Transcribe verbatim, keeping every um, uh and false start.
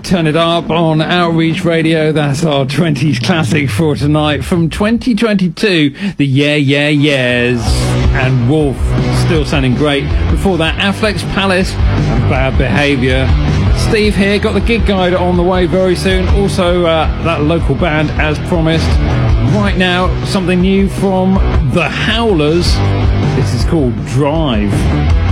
Turn It Up on Outreach Radio. That's our twenties classic for tonight from twenty twenty-two, the Yeah Yeah Yeahs and Wolf, still sounding great. Before that, Affleck's Palace and Bad Behaviour. Steve here, got the gig guide on the way very soon. Also, uh, that local band as promised. Right now, something new from The Howlers. This is called Drive.